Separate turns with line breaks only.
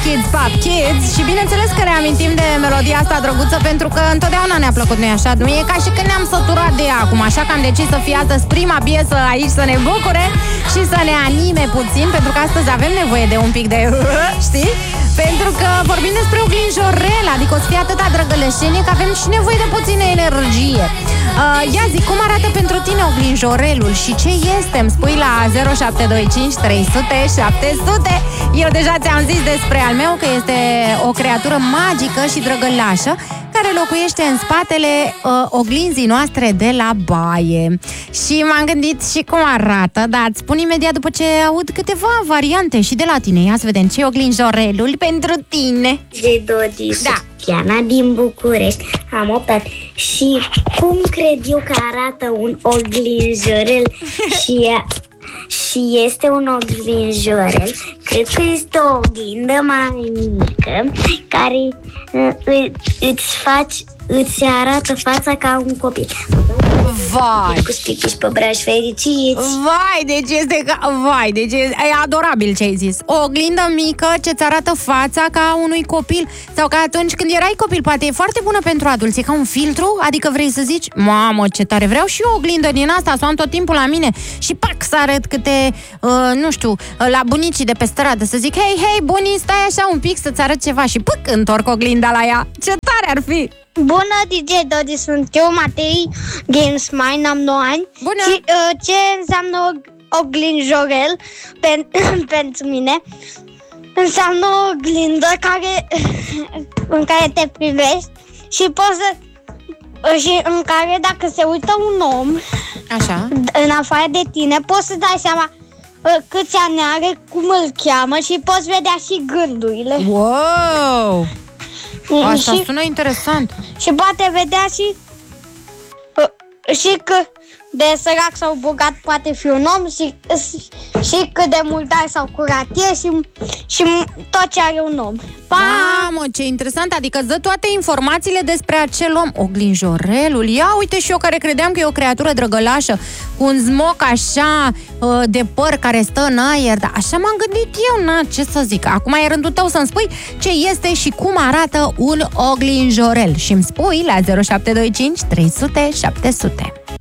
Kids Pop Kids. Și bineînțeles că reamintim de melodia asta drăguță, pentru că întotdeauna ne-a plăcut, nu-i așa? Nu e ca și când ne-am săturat de ea acum, așa că am decis să fie astăzi prima piesă aici să ne bucure și să ne anime puțin, pentru că astăzi avem nevoie de un pic de știi? Pentru că vorbim despre oglinjorel, adică o să fie atâta drăgălășenie că avem și nevoie de puțină energie. Ia zi, cum arată pentru tine oglinjorelul și ce este? Îmi spui la 0725 300 700. Eu deja ți-am zis despre al meu că este o creatură magică și drăgălașă care locuiește în spatele oglinzii noastre de la baie. Și m-am gândit și cum arată, dar îți spun imediat după ce aud câteva variante și de la tine. Ia să vedem, ce oglinjorelul pentru tine?
Dodi,
da.
Diana din București, am 8 ani. Și cum cred eu că arată un oglinjorel și este un oglinjorel? Cred că este o oglindă mai mică care îți arată fața ca un copil.
Vai!
Cu spichiși pe braș, fericiți!
Vai, deci e adorabil ce ai zis. O oglindă mică ce-ți arată fața ca unui copil. Sau ca atunci când erai copil, poate e foarte bună pentru adulți. E ca un filtru, adică vrei să zici, mamă, ce tare, vreau și eu o oglindă din asta, să o am tot timpul la mine. Și pac, să arăt câte, nu știu, la bunicii de pe stradă, să zic, hei, bunii, stai așa un pic să-ți arăt ceva. Și pac, întorc oglinda la ea. Ce tare ar fi!
Bună, DJ Dodi, sunt eu, Matei Gamesmine, am 9 ani.
Bună!
Și ce înseamnă oglinjorel pentru mine? Înseamnă o oglindă în care te privești și în care dacă se uită un om
Așa.
în afară de tine, poți să dai seama câți ani are, cum îl cheamă și poți vedea și gândurile.
Wow! Asta sună interesant.
Și poate vedea și că de sărac sau bogat poate fi un om și cât de murdar sau curat e și tot ce are un om.
Mamă, ce interesant, adică îți dă toate informațiile despre acel om. Oglinjorelul, ia uite și eu care credeam că e o creatură drăgălașă, cu un smoc așa de păr care stă în aer, dar așa m-am gândit eu, ce să zic. Acum e rândul tău să-mi spui ce este și cum arată un oglinjorel și îmi spui la 0725 300 700.